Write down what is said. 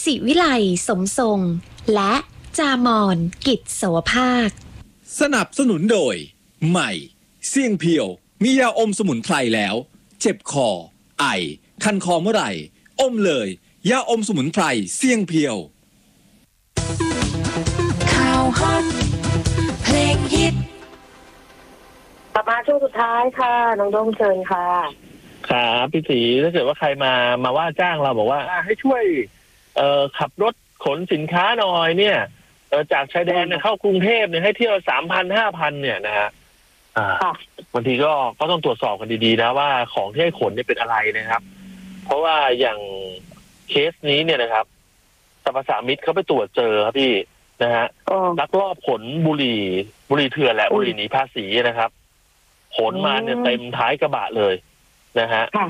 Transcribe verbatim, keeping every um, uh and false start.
ศิวิไลสมทรงและจามอนกิจโสภาคสนับสนุนโดยใหม่เสี่ยงเพียวมียาอมสมุนไพรแล้วเจ็บคอไอคันคอเมื่อไหร่อมเลยยาอมสมุนไพรเสี่ยงเพียวข่าวฮอตเพลงฮิตกลับมาช่วงสุดท้ายค่ะน้องโดงเชิญค่ะครับพี่ศรีถ้าเกิดว่าใครมามาว่าจ้างเราบอกว่าให้ช่วยเอ่อขับรถขนสินค้าหน่อยเนี่ยเอ่อจากชายแดนเข้ากรุงเทพเนี่ยให้เที่ยวสามพันห้าพันเนี่ยนะฮะอ่าบางทีก็ก็ต้องตรวจสอบกันดีๆนะว่าของที่ให้ขนเนี่ยเป็นอะไรนะครับเพราะว่าอย่างเคสนี้เนี่ยนะครับสรรพสามิตเขาไปตรวจเจอครับพี่นะฮะลักลอบขนบุหรี่บุหรี่เถื่อนแหละบุหรี่หนีภาษีนะครับขนมาเนี่ยเต็มท้ายกระบะเลยนะฮะ